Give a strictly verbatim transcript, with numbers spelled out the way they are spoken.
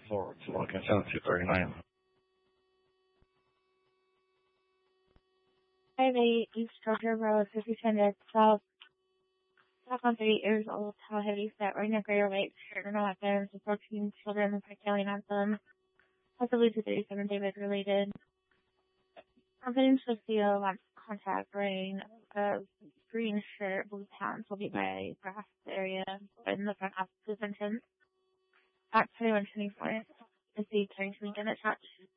forward to log in at two thirty-nine. five eight East Georgia Road, fifty-seven South. South on thirty years old, tall, heavy set, wearing a gray or white shirt and no weapons, approaching children and yelling at them. Possibly two thirty-seven David related. Confidential seal, wants contact, wearing a green shirt, blue pants, will be by grass area in the front office entrance. At twenty-one twenty-four is the attorney's link in the chat.